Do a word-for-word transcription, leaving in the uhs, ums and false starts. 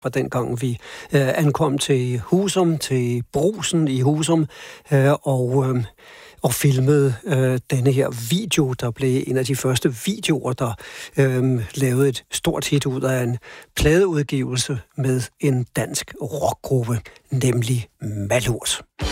fra den gang vi øh, ankom til Husum, til Brugsen i Husum, øh, og, øh, og filmede øh, denne her video, der blev en af de første videoer, der øh, lavede et stort hit ud af en pladeudgivelse med en dansk rockgruppe, nemlig Malurt.